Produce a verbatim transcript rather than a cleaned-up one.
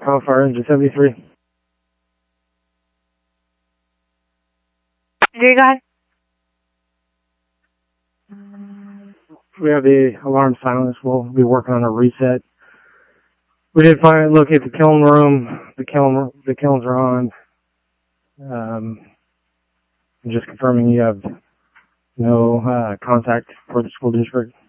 Call fire engine seventy-three. Jerry, go ahead. We have the alarm silence. We'll be working on a reset. We did find locate the kiln room. The kiln the kilns are on. Um, I'm just confirming you have no uh, contact for the school district.